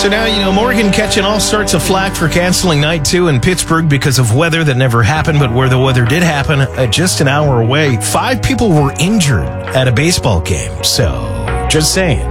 So now, Morgan catching all sorts of flack for canceling night 2 in Pittsburgh because of weather that never happened, but where the weather did happen, just an hour away. 5 people were injured at a baseball game. So, just saying.